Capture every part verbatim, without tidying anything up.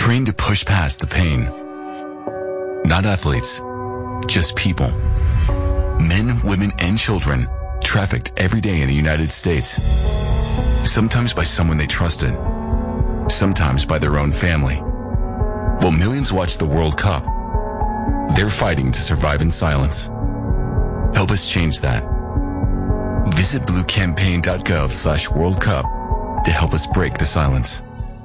trained to push past the pain. Not athletes, just people. Men, women, and children trafficked every day in the United States. Sometimes by someone they trusted, sometimes by their own family. While millions watch the World Cup, they're fighting to survive in silence. Help us change that. Visit bluecampaign.gov slash World Cup to help us break the silence.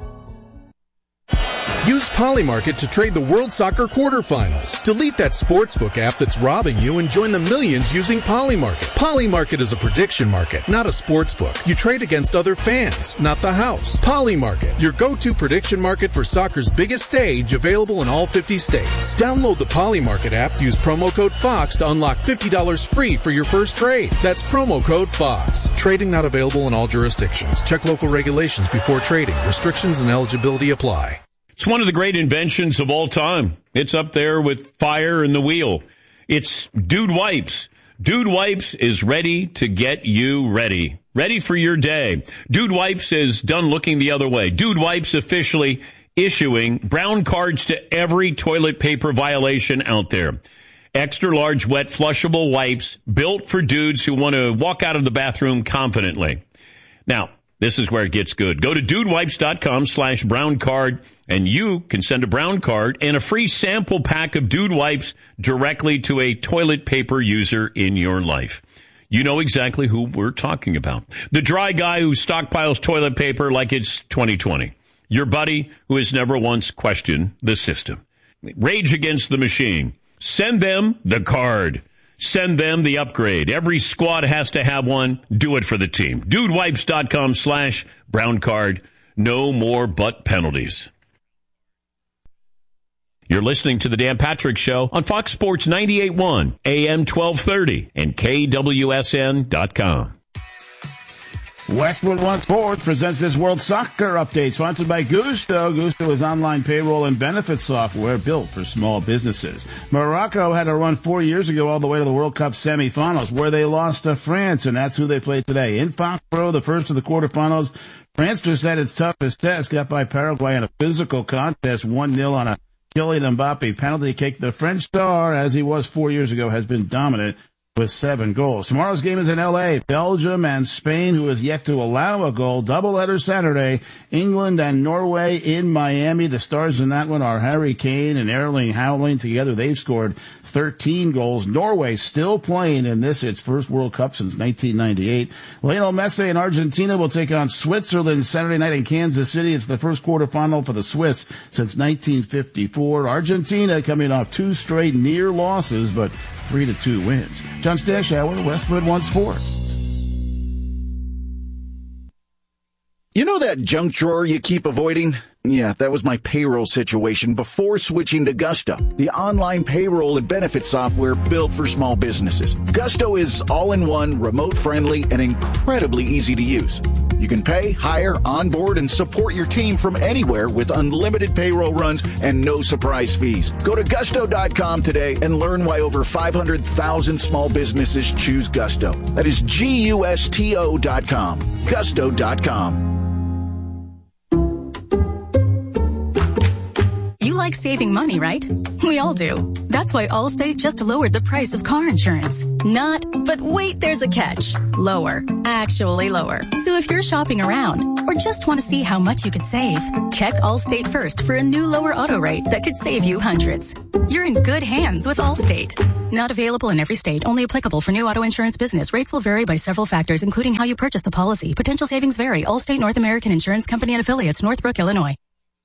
Use Polymarket to trade the World Soccer quarterfinals. Delete that sportsbook app that's robbing you and join the millions using Polymarket. Polymarket is a prediction market, not a sportsbook. You trade against other fans, not the house. Polymarket, your go-to prediction market for soccer's biggest stage, available in all fifty states. Download the Polymarket app, use promo code FOX to unlock fifty dollars free for your first trade. That's promo code FOX. Trading not available in all jurisdictions. Check local regulations before trading. Restrictions and eligibility apply. It's one of the great inventions of all time. It's up there with fire and the wheel. It's Dude Wipes. Dude Wipes is ready to get you ready. Ready for your day. Dude Wipes is done looking the other way. Dude Wipes officially issuing brown cards to every toilet paper violation out there. Extra large wet flushable wipes built for dudes who want to walk out of the bathroom confidently. Now, this is where it gets good. Go to dudewipes.com slash brown card, and you can send a brown card and a free sample pack of Dude Wipes directly to a toilet paper user in your life. You know exactly who we're talking about. The dry guy who stockpiles toilet paper like it's twenty twenty. Your buddy who has never once questioned the system. Rage against the machine. Send them the card. Send them the upgrade. Every squad has to have one. Do it for the team. Dudewipes.com slash brown card. No more butt penalties. You're listening to the Dan Patrick Show on Fox Sports ninety-eight point one, A M twelve thirty, and K W S N dot com. Westwood One Sports presents this World Soccer Update, sponsored by Gusto. Gusto is online payroll and benefits software built for small businesses. Morocco had a run four years ago all the way to the World Cup semifinals, where they lost to France, and that's who they play today. In Fox Pro, the first of the quarterfinals, France just had its toughest test, got by Paraguay in a physical contest, one nil on a Kylian Mbappe penalty kick. The French star, as he was four years ago, has been dominant with seven goals. Tomorrow's game is in L A. Belgium and Spain, who has yet to allow a goal. Doubleheader Saturday. England and Norway in Miami. The stars in that one are Harry Kane and Erling Haaland. Together, they've scored thirteen goals. Norway still playing in this, its first World Cup since nineteen ninety-eight. Lionel Messi and Argentina will take on Switzerland Saturday night in Kansas City. It's the first quarterfinal for the Swiss since nineteen fifty-four. Argentina coming off two straight near losses, but three to two wins. John Stashower, Westwood One Sports. You know that junk drawer you keep avoiding? Yeah, that was my payroll situation before switching to Gusto, the online payroll and benefit software built for small businesses. Gusto is all-in-one, remote-friendly, and incredibly easy to use. You can pay, hire, onboard, and support your team from anywhere with unlimited payroll runs and no surprise fees. Go to gusto dot com today and learn why over five hundred thousand small businesses choose Gusto. That is G U S T O dot com. Gusto dot com. You like saving money, right? We all do. That's why Allstate just lowered the price of car insurance. Not, but wait, there's a catch. Lower. Actually lower. So if you're shopping around or just want to see how much you could save, check Allstate first for a new lower auto rate that could save you hundreds. You're in good hands with Allstate. Not available in every state. Only applicable for new auto insurance business. Rates will vary by several factors, including how you purchase the policy. Potential savings vary. Allstate North American Insurance Company and Affiliates, Northbrook, Illinois.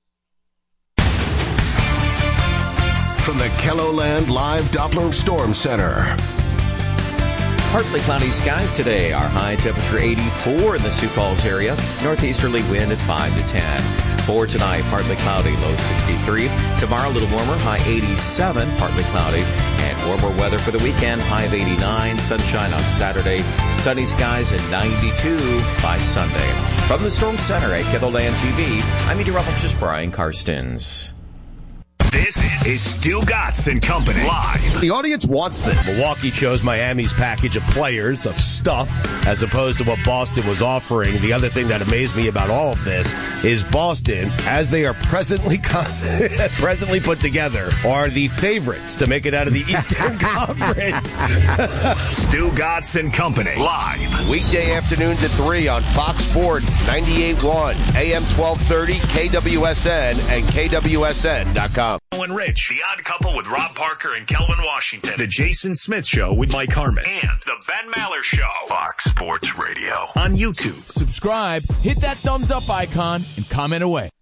From the KELOLAND Live Doppler Storm Center. Partly cloudy skies today. Our high temperature eighty-four in the Sioux Falls area. Northeasterly wind at five to ten. For tonight, partly cloudy, low sixty-three. Tomorrow, a little warmer, high eighty-seven, partly cloudy. And warmer weather for the weekend, high of eighty-nine. Sunshine on Saturday. Sunny skies at ninety-two by Sunday. From the Storm Center at KELOLAND T V, I'm meteorologist Brian Karstens. This is Stu Gatz and Company live. The audience wants this. Milwaukee chose Miami's package of players, of stuff, as opposed to what Boston was offering. The other thing that amazed me about all of this is Boston, as they are presently presently put together, are the favorites to make it out of the Eastern Conference. Stu Gatz and Company live. Weekday afternoons at three on Fox Sports ninety-eight point one, A M twelve thirty, K W S N, and K W S N dot com. And Rich, The Odd Couple with Rob Parker and Kelvin Washington, The Jason Smith Show with Mike Harmon, and The Ben Maller Show, Fox Sports Radio, on YouTube. Subscribe, hit that thumbs up icon, and comment away.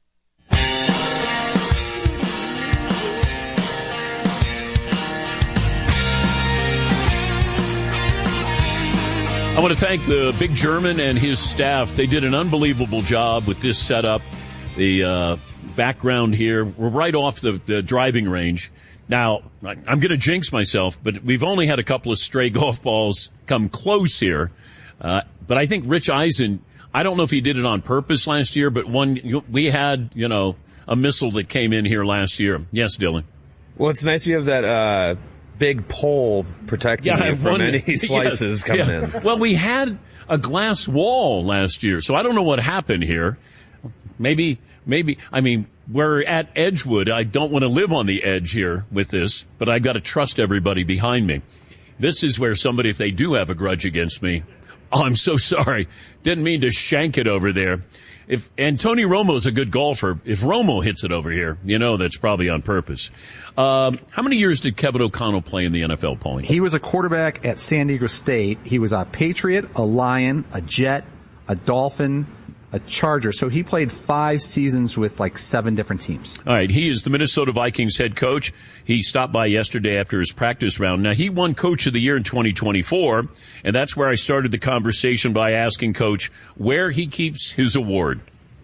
I want to thank the Big German and his staff. They did an unbelievable job with this setup. The uh, background here, we're right off the, the driving range. Now, I'm going to jinx myself, but we've only had a couple of stray golf balls come close here. Uh, but I think Rich Eisen, I don't know if he did it on purpose last year, but one we had, you know, a missile that came in here last year. Yes, Dylan. Well, it's nice you have that uh, big pole protecting yeah, you from one, any slices yes, coming yeah. in. Well, we had a glass wall last year, so I don't know what happened here. Maybe, maybe, I mean, we're at Edgewood. I don't want to live on the edge here with this, but I've got to trust everybody behind me. This is where somebody, if they do have a grudge against me, oh, I'm so sorry. Didn't mean to shank it over there. If, and Tony Romo's a good golfer. If Romo hits it over here, you know that's probably on purpose. Um, how many years did Kevin O'Connell play in the N F L, Paulie? He was a quarterback at San Diego State. He was a Patriot, a Lion, a Jet, a Dolphin, a Charger. So he played five seasons with like seven different teams. All right. He is the Minnesota Vikings head coach. He stopped by yesterday after his practice round. Now, he won Coach of the Year in twenty twenty-four, and that's where I started the conversation by asking Coach where he keeps his award.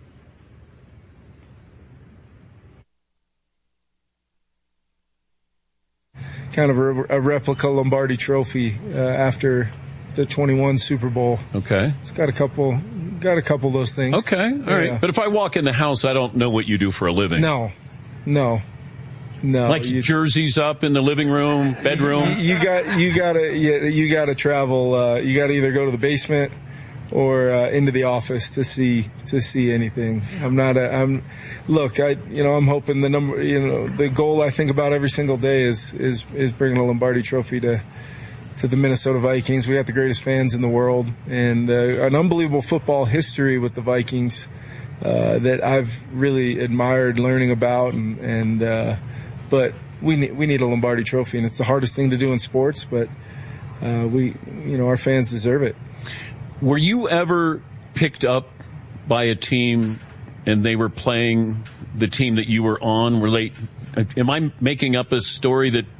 Kind of a, a replica Lombardi trophy uh, after the twenty-one Super Bowl. Okay. It's got a couple, got a couple of those things. Okay. All right. Yeah. But if I walk in the house, I don't know what you do for a living. No. No. No. Like you, jerseys up in the living room, bedroom. You, you got, you gotta, you, you gotta travel. Uh, you gotta either go to the basement or uh, into the office to see to see anything. I'm not a. I'm. Look, I. You know, I'm hoping the number. You know, the goal I think about every single day is is is bringing a Lombardi Trophy to to the Minnesota Vikings. We got the greatest fans in the world and uh, an unbelievable football history with the Vikings uh, that I've really admired learning about. And, and uh, but we need we need a Lombardi Trophy, and it's the hardest thing to do in sports. But uh, we, you know, our fans deserve it. Were you ever picked up by a team and they were playing the team that you were on? Were they, am I making up a story that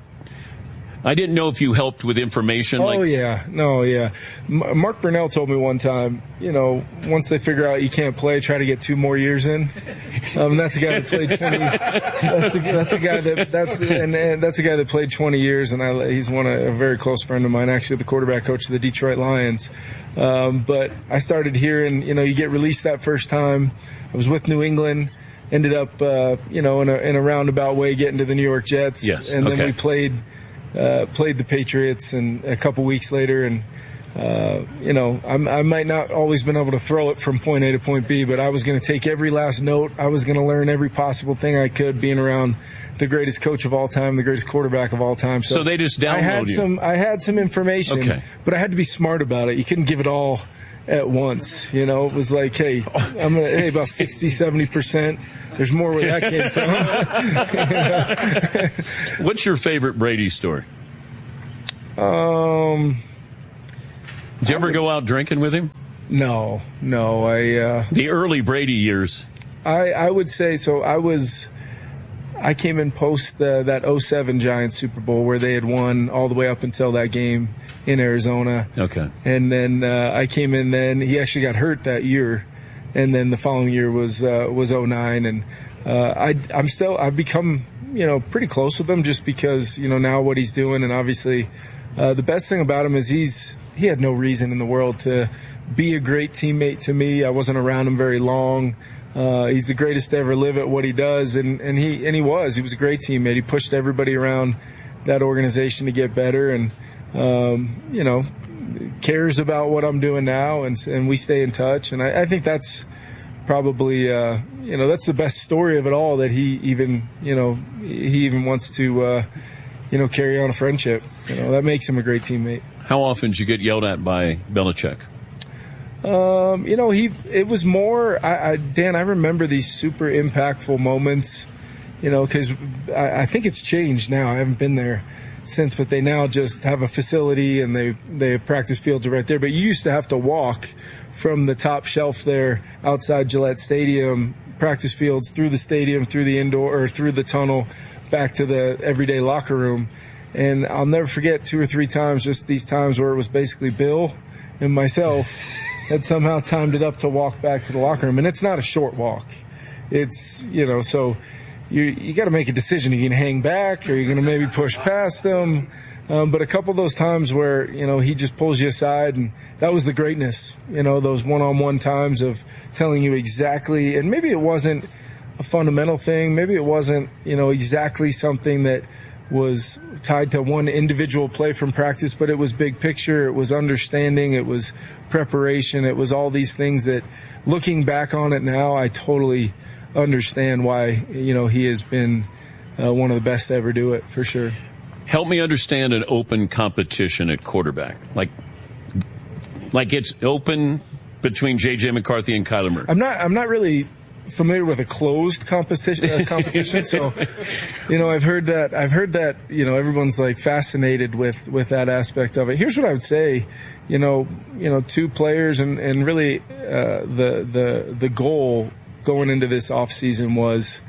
I didn't know if you helped with information? Oh, like, yeah. No, yeah. M- Mark Brunell told me one time, you know, once they figure out you can't play, try to get two more years in. Um, that's a guy that played twenty. That's a, that's a guy that that's and, and that's a guy that played twenty years, and I, he's one a, a very close friend of mine, actually the quarterback coach of the Detroit Lions. Um, but I started hearing, you know, you get released that first time. I was with New England. Ended up, uh, you know, in a, in a roundabout way getting to the New York Jets. Yes. And okay. then we played. Uh, played the Patriots, and a couple weeks later, and uh, you know, I'm, I might not always been able to throw it from point A to point B, but I was going to take every last note. I was going to learn every possible thing I could, being around the greatest coach of all time, the greatest quarterback of all time. So, so they just download I had you. some. I had some information, okay. but I had to be smart about it. You couldn't give it all at once. You know, it was like, hey, I'm gonna hey about sixty, seventy percent. There's more where that came from. What's your favorite Brady story? Um, Did you ever would, go out drinking with him? No, no. I uh, the early Brady years. I I would say so. I was. I came in post uh, that oh seven Giants Super Bowl where they had won all the way up until that game in Arizona. Okay. And then uh, I came in then. He actually got hurt that year. And then the following year was uh, was oh nine. And uh, I, I'm still, I've become, you know, pretty close with him just because, you know, now what he's doing. And obviously uh, the best thing about him is he's, he had no reason in the world to be a great teammate to me. I wasn't around him very long. Uh, he's the greatest to ever live at what he does, and, and he and he was. He was a great teammate. He pushed everybody around that organization to get better, and um, you know, cares about what I'm doing now, and and we stay in touch. And I, I think that's probably uh, you know that's the best story of it all. That he even you know he even wants to uh, you know carry on a friendship. You know that makes him a great teammate. How often did you get yelled at by Belichick? Um, you know, he, it was more, I, I, Dan, I remember these super impactful moments, you know, cause I, I think it's changed now. I haven't been there since, but they now just have a facility and they, they have practice fields right there. But you used to have to walk from the top shelf there outside Gillette Stadium, practice fields, through the stadium, through the indoor, or through the tunnel, back to the everyday locker room. And I'll never forget two or three times, just these times where it was basically Bill and myself had somehow timed it up to walk back to the locker room. And it's not a short walk. It's, you know, so you you got to make a decision. Are you going to hang back, or are you going to maybe push past them? Um, but a couple of those times where, you know, he just pulls you aside, and that was the greatness, you know, those one-on-one times of telling you exactly, and maybe it wasn't a fundamental thing. Maybe it wasn't, you know, exactly something that was tied to one individual play from practice, but it was big picture. It was understanding. It was preparation. It was all these things that, looking back on it now, I totally understand why, you know, he has been uh, one of the best to ever do it, for sure. Help me understand an open competition at quarterback. Like, like it's open between J J. McCarthy and Kyler Murray. I'm not, I'm not really familiar with a closed competition, uh, competition. So, you know, I've heard that, I've heard that, you know, everyone's like fascinated with, with that aspect of it. Here's what I would say, you know, you know, two players and, and really, uh, the, the, the goal going into this offseason was,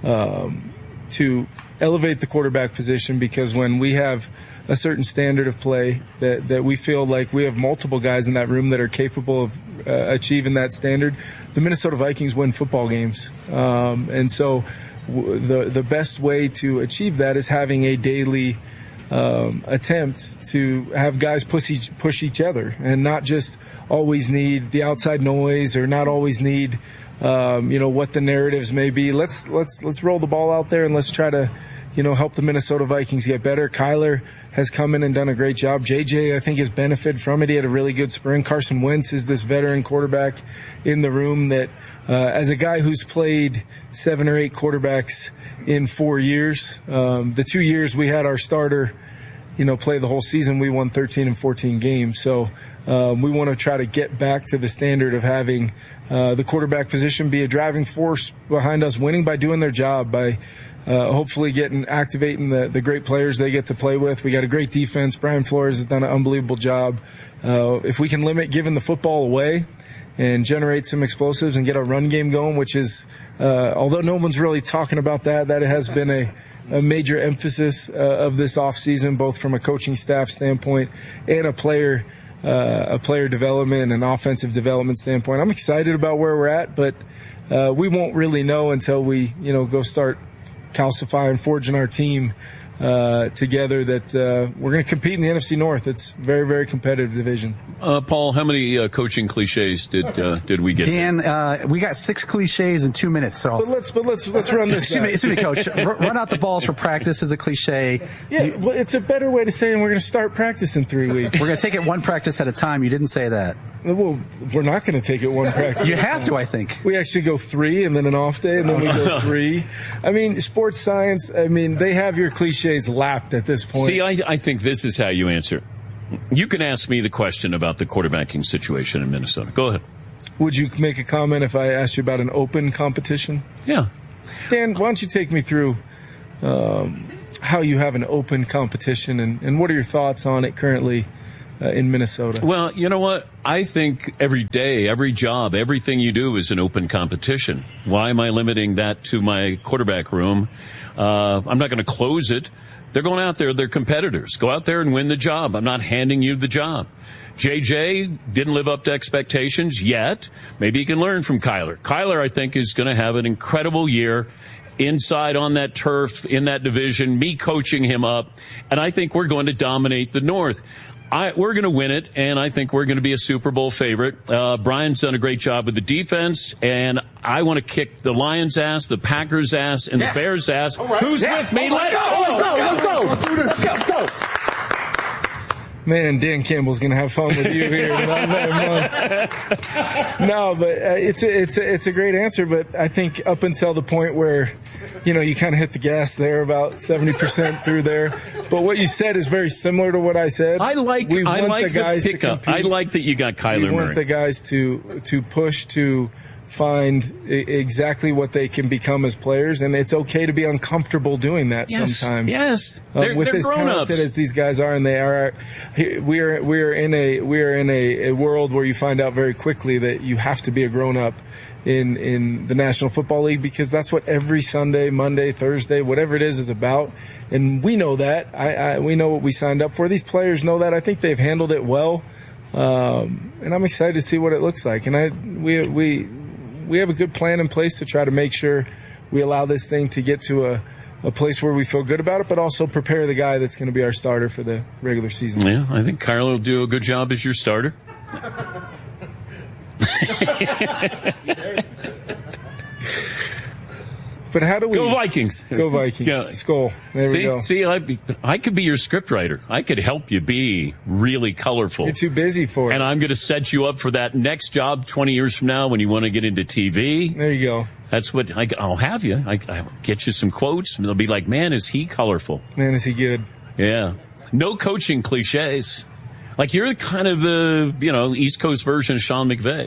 um, to elevate the quarterback position, because when we have a certain standard of play that, that we feel like we have multiple guys in that room that are capable of uh, achieving that standard, the Minnesota Vikings win football games. Um, and so w- the, the best way to achieve that is having a daily um, attempt to have guys push each, push each other, and not just always need the outside noise, or not always need um, you know, what the narratives may be. Let's, let's, let's roll the ball out there, and let's try to, you know, help the Minnesota Vikings get better. Kyler has come in and done a great job. J J, I think, has benefited from it. He had a really good spring. Carson Wentz is this veteran quarterback in the room that, uh, as a guy who's played seven or eight quarterbacks in four years, um, the two years we had our starter, you know, play the whole season, we won thirteen and fourteen games. So, um, we want to try to get back to the standard of having, uh, the quarterback position be a driving force behind us winning by doing their job, by, Uh, hopefully getting, activating the, the great players they get to play with. We got a great defense. Brian Flores has done an unbelievable job. Uh, if we can limit giving the football away and generate some explosives and get our run game going, which is, uh, although no one's really talking about that, that has been a, a major emphasis uh, of this offseason, both from a coaching staff standpoint and a player, uh, a player development and offensive development standpoint. I'm excited about where we're at, but, uh, we won't really know until we, you know, go start calcifying, forging our team uh, together, that uh, we're going to compete in the N F C North. It's a very, very competitive division. Uh, Paul, how many uh, coaching cliches did uh, did we get? Dan, uh, we got six cliches in two minutes. So, but let's but let's let's run this. excuse me, excuse me, Coach. R- run out the balls for practice is a cliche. Yeah, you, well, it's a better way to say, and we're going to start practice in three weeks. We're going to take it one practice at a time. You didn't say that. Well, we're not going to take it one practice. You have to, I think. We actually go three, and then an off day, and then we go three. I mean, sports science, I mean, they have your cliches lapped at this point. See, I, I think this is how you answer. You can ask me the question about the quarterbacking situation in Minnesota. Go ahead. Would you make a comment if I asked you about an open competition? Yeah. Dan, why don't you take me through um, how you have an open competition, and, and what are your thoughts on it currently uh, in Minnesota? Well, you know what? I think every day, every job, everything you do is an open competition. Why am I limiting that to my quarterback room? Uh, I'm not going to close it. They're going out there. They're competitors. Go out there and win the job. I'm not handing you the job. J J didn't live up to expectations yet. Maybe he can learn from Kyler. Kyler, I think, is going to have an incredible year inside on that turf in that division, me coaching him up. And I think we're going to dominate the North. I, we're going to win it, and I think we're going to be a Super Bowl favorite. Uh, Brian's done a great job with the defense, and I want to kick the Lions' ass, the Packers' ass, and yeah. the Bears' ass. Right. Who's yeah. with me? Oh, let's, go, let's go! Let's go! Let's go! Let's go! Let's go! Man, Dan Campbell's going to have fun with you here. No, but uh, it's a, it's a, it's a great answer. But I think up until the point where, you know, you kind of hit the gas there, about seventy percent through there. But what you said is very similar to what I said. I like. We I want like the guys the to pickup. compete. I like that you got Kyler Murray. We want the guys to to push to find exactly what they can become as players, and it's okay to be uncomfortable doing that yes, sometimes. Yes, uh, they're, with they're as talented as these guys are, and they are, we are we are in a we are in a, a world where you find out very quickly that you have to be a grown up in in the National Football League, because that's what every Sunday, Monday, Thursday, whatever it is, is about, and we know that. I, I we know what we signed up for. These players know that. I think they've handled it well, um, and I'm excited to see what it looks like. And I we we. We have a good plan in place to try to make sure we allow this thing to get to a, a place where we feel good about it, but also prepare the guy that's going to be our starter for the regular season. Yeah, I think Kyler will do a good job as your starter. But how do we... Go Vikings. Go Vikings. Yeah. Skull. There see, we go. See, I, I could be your scriptwriter. I could help you be really colorful. You're too busy for it. And I'm going to set you up for that next job twenty years from now when you want to get into T V. There you go. That's what I, I'll have you. I, I'll get you some quotes, and they'll be like, man, is he colorful? Man, is he good? Yeah. No coaching cliches. Like, you're kind of the, you know, East Coast version of Sean McVay.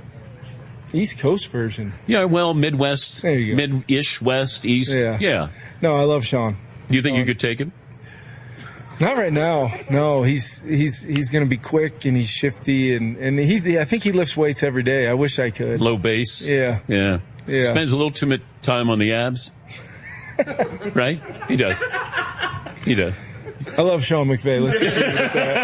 East Coast version. Yeah, well, Midwest. There you go. Mid-ish, West, East. Yeah. Yeah. No, I love Sean. Do you think Sean. you could take him? Not right now. No, he's he's he's going to be quick, and he's shifty, and and he I think he lifts weights every day. I wish I could. Low base. Yeah. Yeah. Yeah. Spends a little too much time on the abs. Right? He does. He does. I love Sean McVay. Let's just leave it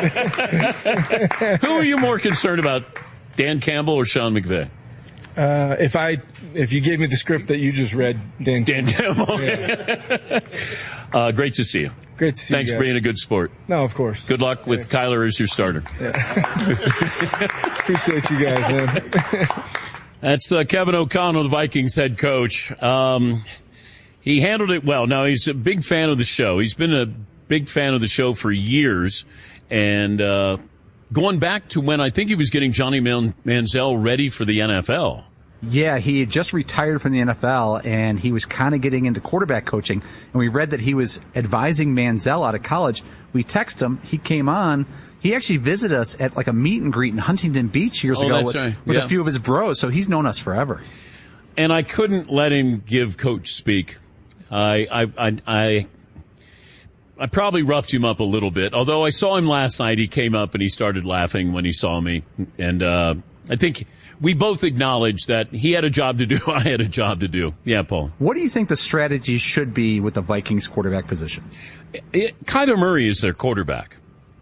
at that. Who are you more concerned about, Dan Campbell or Sean McVay? Uh, if I, if you gave me the script that you just read, Dan, Dan Campbell. Yeah. uh, great to see you. Great to see Thanks you. Thanks for being a good sport. No, of course. Good luck with yeah. Kyler as your starter. Yeah. Appreciate you guys, man. That's uh, Kevin O'Connell, the Vikings head coach. Um, he handled it well. Now, he's a big fan of the show. He's been a big fan of the show for years, and uh, going back to when I think he was getting Johnny Man- Manziel ready for the N F L. Yeah, he had just retired from the N F L, and he was kind of getting into quarterback coaching. And we read that he was advising Manziel out of college. We texted him. He came on. He actually visited us at like a meet and greet in Huntington Beach years oh, ago that's with, right. with yeah. a few of his bros, so he's known us forever. And I couldn't let him give Coach speak. I, I, I, I I probably roughed him up a little bit. Although I saw him last night, he came up and he started laughing when he saw me. And uh, I think we both acknowledged that he had a job to do. I had a job to do. Yeah, Paul. What do you think the strategy should be with the Vikings quarterback position? It, it, Kyler Murray is their quarterback.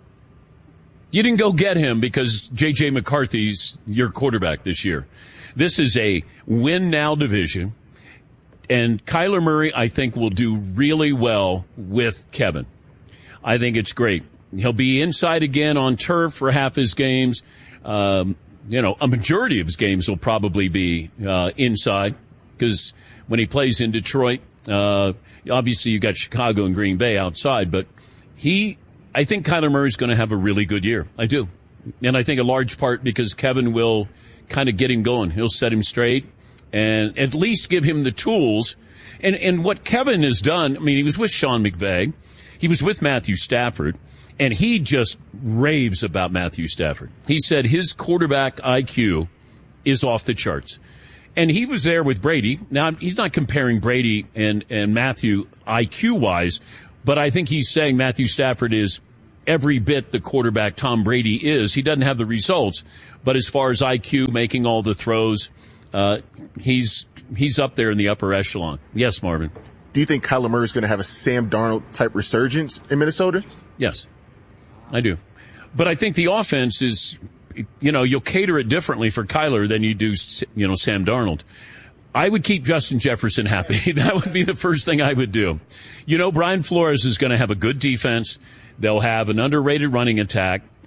You didn't go get him because J J. McCarthy's your quarterback this year. This is a win-now division. And Kyler Murray, I think, will do really well with Kevin. I think it's great. He'll be inside again on turf for half his games. Um, you know, a majority of his games will probably be uh, inside because when he plays in Detroit, uh, obviously you got Chicago and Green Bay outside. But he, I think Kyler Murray's going to have a really good year. I do. And I think a large part because Kevin will kind of get him going. He'll set him straight. And at least give him the tools. And and what Kevin has done, I mean, he was with Sean McVay. He was with Matthew Stafford. And he just raves about Matthew Stafford. He said his quarterback I Q is off the charts. And he was there with Brady. Now, he's not comparing Brady and, and Matthew I Q-wise, but I think he's saying Matthew Stafford is every bit the quarterback Tom Brady is. He doesn't have the results. But as far as I Q, making all the throws, Uh, he's he's up there in the upper echelon. Yes, Marvin. Do you think Kyler Murray is going to have a Sam Darnold type resurgence in Minnesota? Yes, I do. But I think the offense is, you know, you'll cater it differently for Kyler than you do, you know, Sam Darnold. I would keep Justin Jefferson happy. That would be the first thing I would do. You know, Brian Flores is going to have a good defense. They'll have an underrated running attack.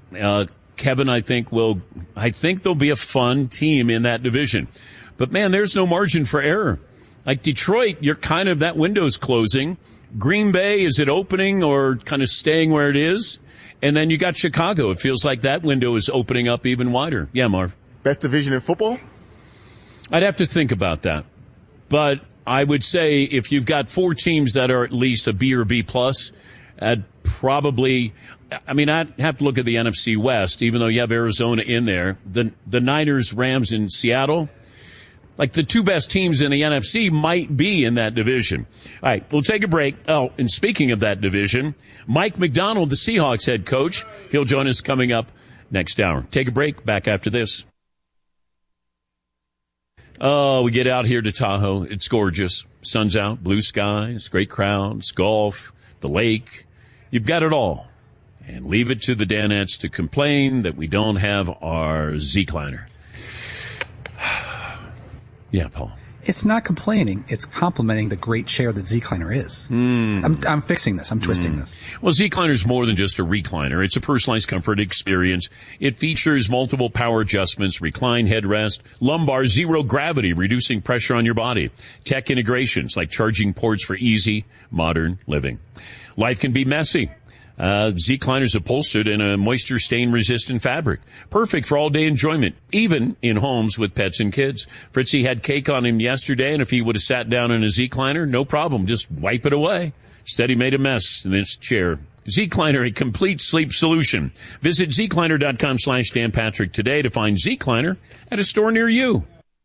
Uh, Kevin, I think will, I think they'll be a fun team in that division. But man, there's no margin for error. Like Detroit, you're kind of, that window's closing. Green Bay, is it opening or kind of staying where it is? And then you got Chicago. It feels like that window is opening up even wider. Yeah, Marv. Best division in football? I'd have to think about that. But I would say if you've got four teams that are at least a B or B plus, I'd probably, I mean, I'd have to look at the N F C West, even though you have Arizona in there. The, the Niners, Rams, and Seattle, like the two best teams in the N F C might be in that division. All right, we'll take a break. Oh, and speaking of that division, Mike Macdonald, the Seahawks head coach, he'll join us coming up next hour. Take a break. Back after this. Oh, we get out here to Tahoe. It's gorgeous. Sun's out, blue skies, great crowds, golf, the lake. You've got it all. And leave it to the Danettes to complain that we don't have our Z-Kleiner. Yeah, Paul. It's not complaining. It's complimenting the great chair that Z-Kleiner is. Mm. I'm, I'm fixing this. I'm twisting mm. this. Well, Z-Kleiner is more than just a recliner. It's a personalized comfort experience. It features multiple power adjustments, recline headrest, lumbar zero gravity, reducing pressure on your body, tech integrations like charging ports for easy, modern living. Life can be messy. Uh, Z-Kleiner's upholstered in a moisture stain resistant fabric. Perfect for all day enjoyment, even in homes with pets and kids. Fritzy had cake on him yesterday, and if he would have sat down in a Z-Kleiner, no problem. Just wipe it away. Instead, he made a mess in this chair. Z-Kleiner, a complete sleep solution. Visit zkleiner.com slash Dan Patrick today to find Z-Kleiner at a store near you.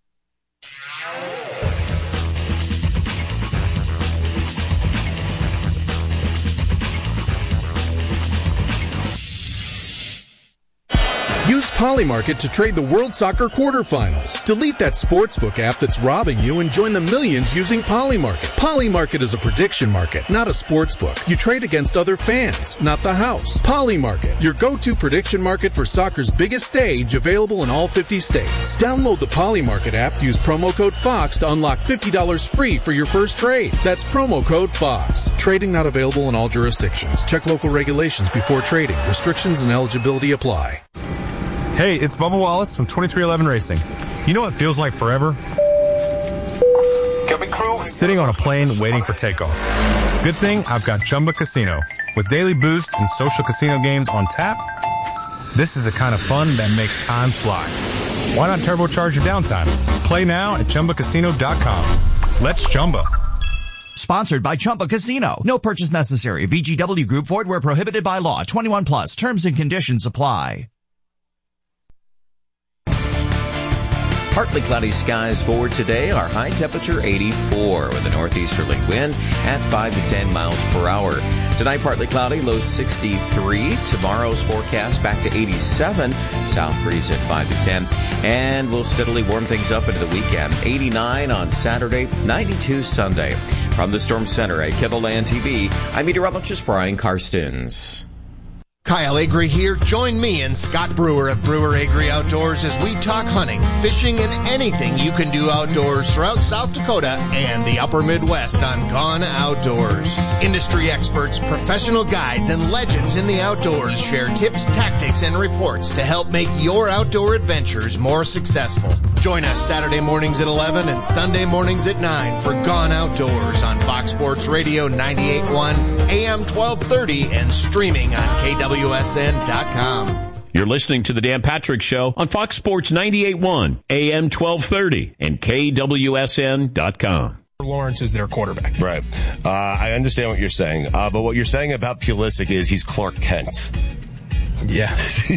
Use Polymarket to trade the World Soccer quarterfinals. Delete that sportsbook app that's robbing you and join the millions using Polymarket. Polymarket is a prediction market, not a sportsbook. You trade against other fans, not the house. Polymarket, your go-to prediction market for soccer's biggest stage, available in all fifty states. Download the Polymarket app, use promo code FOX to unlock fifty dollars free for your first trade. That's promo code FOX. Trading not available in all jurisdictions. Check local regulations before trading. Restrictions and eligibility apply. Hey, it's Bubba Wallace from twenty-three eleven Racing. You know what feels like forever? Sitting on a plane waiting for takeoff. Good thing I've got Chumba Casino. With daily boost and social casino games on tap, this is the kind of fun that makes time fly. Why not turbocharge your downtime? Play now at Chumba Casino dot com. Let's Chumba. Sponsored by Chumba Casino. No purchase necessary. V G W Group. Void where prohibited by law. twenty-one plus. Terms and conditions apply. Partly cloudy skies for today. Our high temperature eighty-four with a northeasterly wind at five to ten miles per hour. Tonight partly cloudy, low sixty-three. Tomorrow's forecast back to eighty-seven. South breeze at five to ten. And we'll steadily warm things up into the weekend. eighty-nine on Saturday, ninety-two Sunday. From the Storm Center at Kettleland T V, I'm meteorologist Brian Karstens. Kyle Agri here. Join me and Scott Brewer of Brewer Agri Outdoors as we talk hunting, fishing, and anything you can do outdoors throughout South Dakota and the upper Midwest on Gone Outdoors. Industry experts, professional guides, and legends in the outdoors share tips, tactics, and reports to help make your outdoor adventures more successful. Join us Saturday mornings at eleven and Sunday mornings at nine for Gone Outdoors on Fox Sports Radio ninety-eight point one, A M twelve thirty, and streaming on K W S N dot com. You're listening to the Dan Patrick Show on Fox Sports ninety-eight point one, A M twelve thirty, and K W S N dot com. Lawrence is their quarterback. Right. Uh, I understand what you're saying. Uh, but what you're saying about Pulisic is he's Clark Kent. Yeah.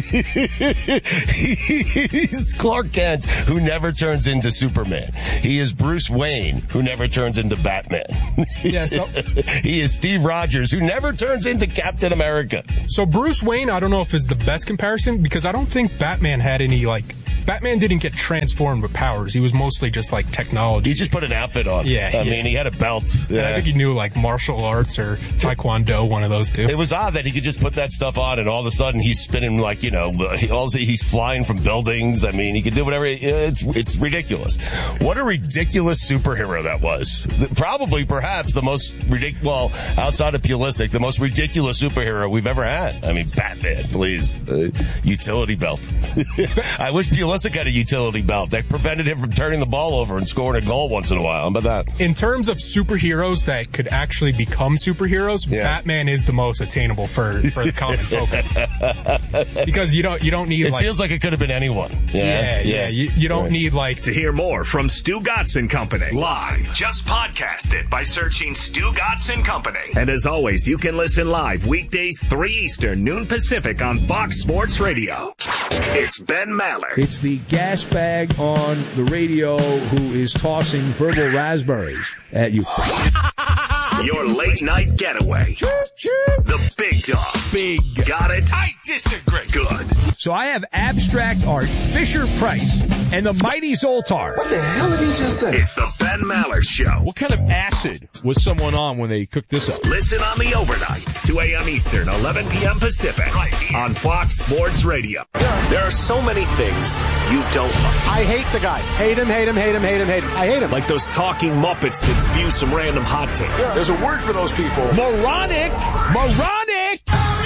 He's Clark Kent, who never turns into Superman. He is Bruce Wayne, who never turns into Batman. Yeah, so he is Steve Rogers, who never turns into Captain America. So Bruce Wayne, I don't know if is the best comparison, because I don't think Batman had any, like, Batman didn't get transformed with powers. He was mostly just like technology. He just put an outfit on. Yeah. I yeah. mean, he had a belt. Yeah. I think he knew like martial arts or taekwondo, one of those two. It was odd that he could just put that stuff on and all of a sudden he's spinning like, you know, he also, he's flying from buildings. I mean, he could do whatever. It's, it's ridiculous. What a ridiculous superhero that was. Probably, perhaps, the most ridiculous, well, outside of Pulisic, the most ridiculous superhero we've ever had. I mean, Batman, please. Uh, utility belt. I wish Pulisic had a utility belt that prevented him from turning the ball over and scoring a goal once in a while. How about that? In terms of superheroes that could actually become superheroes, yeah. Batman is the most attainable for, for the common folk. Because you don't you don't need it like... It feels like it could have been anyone. Yeah, yeah. Yes. yeah. You, you don't right. need like... To hear more from Stu Gatz and Company live, just podcast it by searching Stu Gatz and Company. And as always, you can listen live weekdays three Eastern, noon Pacific on Fox Sports Radio. It's Ben Maller. It's the gas bag on the radio who is tossing verbal raspberries at you. Your late night getaway. The big dog. Big. Got it? I disagree. Good. So I have abstract art, Fisher Price, and the mighty Zoltar. What the hell did he just say? It's the Ben Maller Show. What kind of acid was someone on when they cooked this up? Listen on the overnights, two a.m. Eastern, eleven p.m. Pacific, right on Fox Sports Radio. There are so many things you don't like. I hate the guy. Hate him, hate him, hate him, hate him, hate him. I hate him. Like those talking Muppets that spew some random hot takes. Yeah. There's a word for those people. Moronic! Moronic!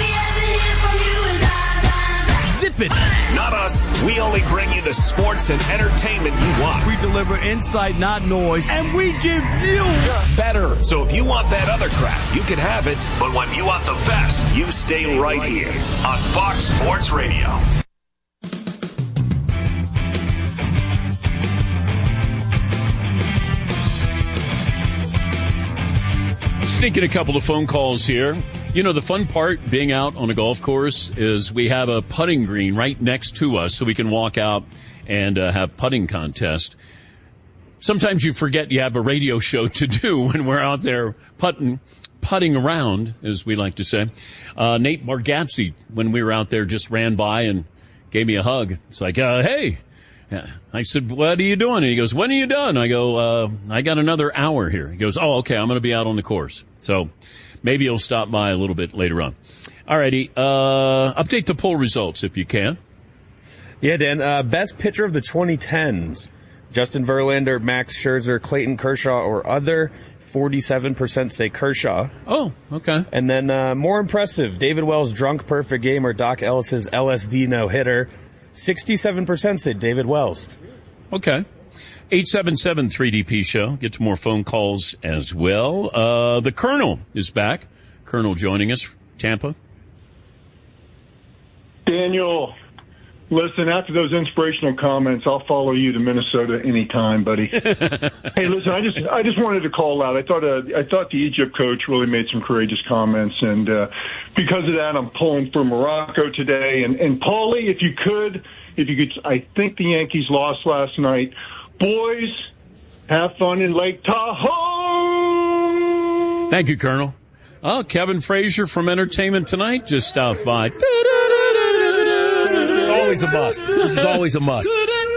Zip it! Not us. We only bring you the sports and entertainment you want. We deliver insight, not noise, and we give you better. So if you want that other crap, you can have it. But when you want the best, you stay, stay right, right here on Fox Sports Radio. Sneaking a couple of phone calls here. You know, the fun part being out on a golf course is we have a putting green right next to us so we can walk out and uh, have putting contest. Sometimes you forget you have a radio show to do when we're out there putting, putting around, as we like to say. Uh, Nate Bargatze, when we were out there, just ran by and gave me a hug. It's like, uh, hey. I said, what are you doing? And he goes, when are you done? I go, uh, I got another hour here. He goes, oh, okay, I'm going to be out on the course. So maybe he'll stop by a little bit later on. All righty. Uh, update the poll results if you can. Yeah, Dan. Uh, best pitcher of the twenty tens. Justin Verlander, Max Scherzer, Clayton Kershaw, or other. forty-seven percent say Kershaw. Oh, okay. And then uh, more impressive, David Wells' drunk perfect game or Doc Ellis's L S D no-hitter. sixty-seven percent said David Wells. Okay. eight seven seven three D P show. Get to more phone calls as well. Uh, the Colonel is back. Colonel joining us. Tampa. Daniel, listen, after those inspirational comments, I'll follow you to Minnesota anytime, buddy. Hey, listen, I just I just wanted to call out. I thought uh, I thought the Egypt coach really made some courageous comments, and uh, because of that, I'm pulling for Morocco today. And, and Paulie, if you could, if you could, I think the Yankees lost last night. Boys, have fun in Lake Tahoe. Thank you, Colonel. Oh, Kevin Frazier from Entertainment Tonight just stopped by. It's always a must. This is always a must.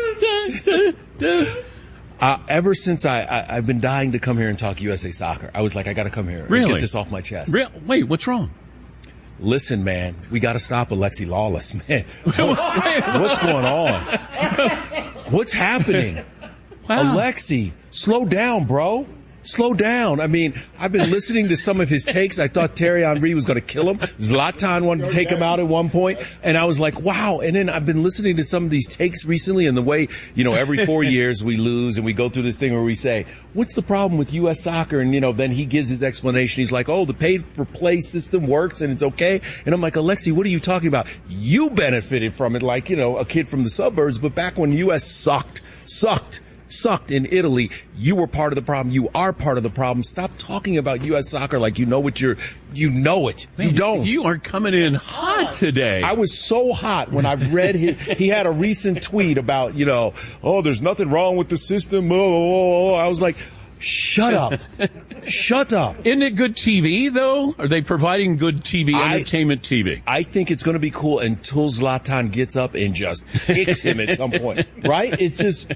Uh, ever since I, I, I've been dying to come here and talk U S A Soccer, I was like, I got to come here really? and get this off my chest. Real? Wait, what's wrong? Listen, man, we got to stop Alexi Lawless, man. What, what's going on? What's happening? Wow. Alexi, slow down, bro. Slow down. I mean, I've been listening to some of his takes. I thought Thierry Henry was going to kill him. Zlatan wanted to take him out at one point. And I was like, wow. And then I've been listening to some of these takes recently and the way, you know, every four years we lose and we go through this thing where we say, what's the problem with U S soccer? And, you know, then he gives his explanation. He's like, oh, the paid-for-play system works and it's okay. And I'm like, Alexi, what are you talking about? You benefited from it like, you know, a kid from the suburbs. But back when U S sucked, sucked. sucked in Italy, you were part of the problem. You are part of the problem. Stop talking about U S soccer like you know what you're, you know it. Man, you don't. You are coming in hot today. I was so hot when I read his, he had a recent tweet about, you know, oh, there's nothing wrong with the system. Oh, oh, oh. I was like, Shut up. Shut up. Isn't it good T V, though? Are they providing good T V, I, entertainment T V? I think it's going to be cool until Zlatan gets up and just hits him at some point. Right? It's just,